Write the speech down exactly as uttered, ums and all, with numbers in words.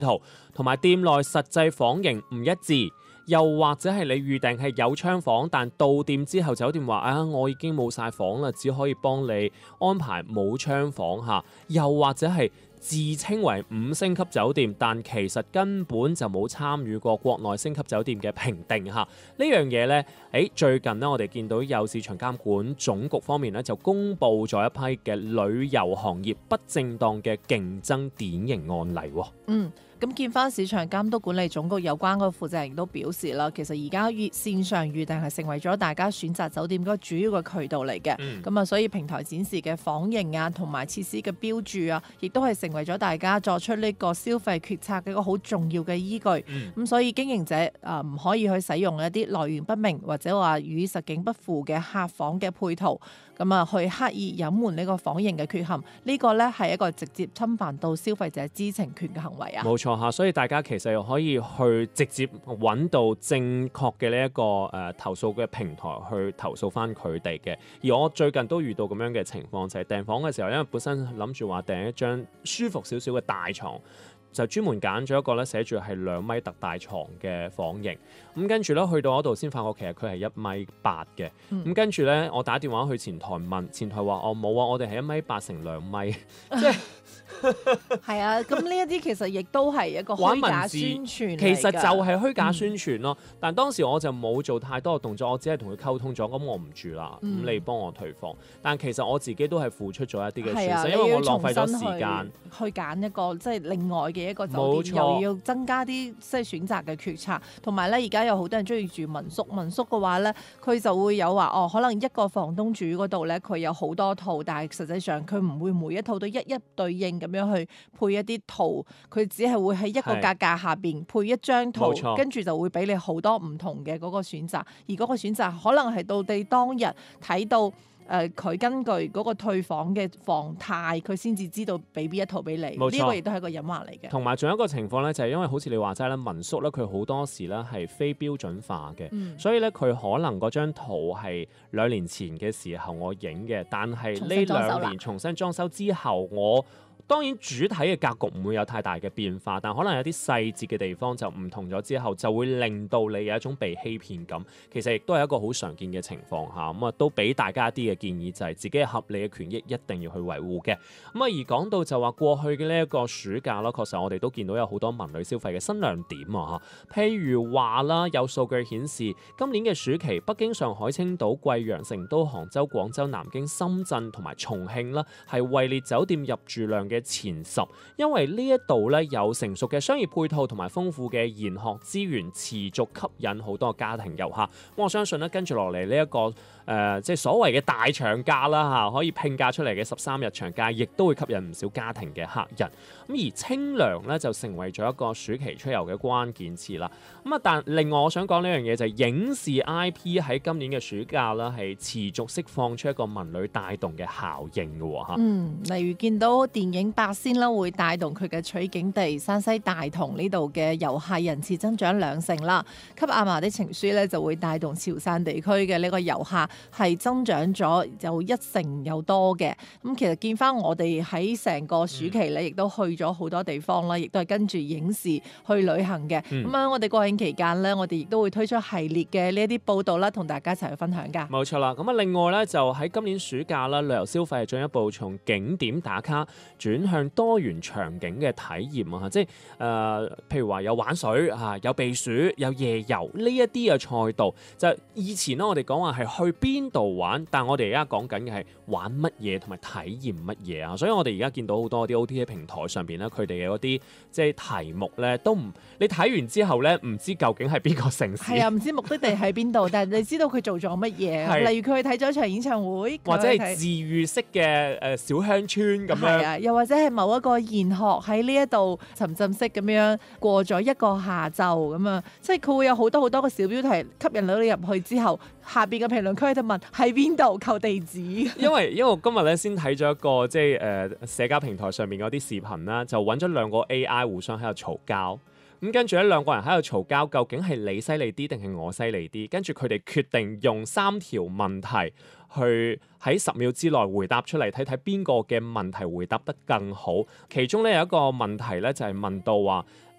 圖，同埋店內實際房型唔一致。又或者係你預訂係有窗房，但到店之後酒店話啊，我已經冇晒房啦，只可以幫你安排冇窗房嚇。又或者係自稱為五星級酒店，但其實根本就冇參與過國內星級酒店嘅評定嚇。呢樣嘢呢，誒最近呢，我哋見到有市場監管總局方面呢，就公布咗一批嘅旅遊行業不正當嘅競爭典型案例喎。 嗯。咁見翻市場監督管理總局有關嗰個負責人都表示啦，其實而家預線上預訂係成為咗大家選擇酒店嗰個主要嘅渠道嚟嘅。咁啊、嗯，所以平台展示嘅房型啊，同埋設施嘅標註啊，亦都係成為咗大家作出呢個消費決策嘅一個好重要嘅依據。咁、嗯、所以經營者啊唔可以去使用一啲來源不明或者話與實境不符嘅客房嘅配套，咁啊去刻意隱瞞呢個房型嘅缺陷，呢、呢個咧係一個直接侵犯到消費者知情權嘅行為啊。 冇錯。所以大家其實又可以去直接揾到正確嘅呢一個誒、呃、投訴嘅平台去投訴翻佢哋嘅。而我最近都遇到咁樣嘅情況，就係、是、訂房嘅時候，因為本身諗住話訂一張舒服少少嘅大床，就專門揀咗一個咧寫住係兩米特大床嘅房型。咁跟住咧去到嗰度先發覺其實佢係一米八嘅。咁、嗯、跟住咧我打電話去前台問，前台話哦冇啊，我哋係一米八乘兩米，即係。 係啊，咁呢一啲其實亦都係一個虛假宣傳， 其實就係虛假宣傳咯。嗯、但當時我就冇做太多嘅動作，我只係同佢溝通咗，咁我唔住啦，咁、嗯、你幫我退房。但其實我自己都係付出咗一啲嘅損失，啊、因為我浪費咗時間去揀一個即係、就是、另外嘅一個酒店， 冇錯， 又要增加啲即係選擇嘅決策。同埋咧，而家有好多人中意住民宿，民宿嘅話咧，佢就會有話哦，可能一個房東住嗰度咧，佢有好多套，但係實際上佢唔會每一套都一一對應咁樣去配一啲圖，佢只係會喺一個價格下邊配一張圖，跟住就會俾你好多唔同嘅嗰個選擇，而嗰個選擇可能係到你當日睇到誒佢、呃、根據嗰個退房嘅房態，佢先至知道俾邊一套俾你。呢個亦都係一個隱患嚟嘅。 同埋仲有一個情況咧，就係、是、因為好似你話齋咧，民宿咧佢好多時咧係非標準化嘅，嗯、所以咧佢可能嗰張圖係兩年前嘅時候我影嘅，但係呢兩年重新裝修之後我。當然主體嘅格局唔會有太大嘅變化，但可能有啲細節嘅地方就唔同咗之後，就會令到你有一種被欺騙感。其實亦都係一個好常見嘅情況下，咁啊都俾大家一啲嘅建議，就係自己嘅合理嘅權益一定要去維護嘅。咁啊而講到就話過去嘅呢一個暑假啦，確實我哋都見到有好多文旅消費嘅新亮點啊嚇。譬如話啦，有數據顯示今年嘅暑期，北京、上海、青島、貴陽、成都、杭州、廣州、南京、深圳同埋重慶啦，係位列酒店入住量嘅前十，因為呢一度咧有成熟嘅商業配套同埋豐富嘅研學資源，持續吸引好多家庭遊客。我相信咧跟住落嚟呢一個誒、呃，即係所謂嘅大長假啦嚇，可以拼假出嚟嘅十三日長假，亦都會吸引唔少家庭嘅客人。咁而清涼咧就成為咗一個暑期出遊嘅關鍵詞啦。咁啊，但另外我想講呢樣嘢就係影視 I P 喺今年嘅暑假啦，係持續釋放出一個文旅帶動嘅效應嘅喎嚇。 嗯，例如見到電影八仙啦，會帶動佢嘅取景地山西大同呢度嘅遊客人次增長兩成啦。給阿嫲的情書咧就會帶動潮汕地區嘅呢個遊客係增長咗有一成有多嘅。咁其實見翻我哋喺成個暑期咧，亦都去咗好多地方啦，亦都係跟住影視去旅行嘅。咁啊、嗯，我哋國慶期間咧，我哋亦都會推出系列嘅呢一啲報道啦，同大家一齊去分享噶。 冇錯啦。咁啊，另外咧就喺今年暑假啦，旅遊消費係進一步從景點打卡轉向多元場景嘅體驗啊！即係誒、呃，譬如話有玩水啊，有避暑，有夜遊呢一啲嘅賽道。就以前咧，我哋講話係去邊度玩，但我哋而家講緊嘅係玩乜嘢同埋體驗乜嘢啊！所以我哋而家見到好多啲 O T A 平台上邊咧，佢哋嘅嗰啲即係題目咧，都唔你睇完之後咧，唔知究竟係邊個城市？係啊，唔知目的地喺邊度，但係你知道佢做咗乜嘢？例如佢去睇咗一場演唱會， 或者係治癒式嘅誒小鄉村咁樣。 啊，又或者係某一個研學喺呢一度沉浸式咁樣過咗一個下晝咁啊，即係佢會有好多好多個小標題吸引到你入去之後，下邊嘅評論區喺度問喺邊度求地址。因為因為我今日咧先睇咗一個即係誒、呃、社交平台上面嗰啲視頻啦，就揾咗兩個 A I 互相喺度嘈交。咁跟住咧，兩個人喺度嘈交，究竟係你犀利啲定係我犀利啲？跟住佢哋決定用三條問題去喺十秒之內回答出嚟，睇睇邊個嘅問題回答得更好。其中咧有一個問題咧就係問到話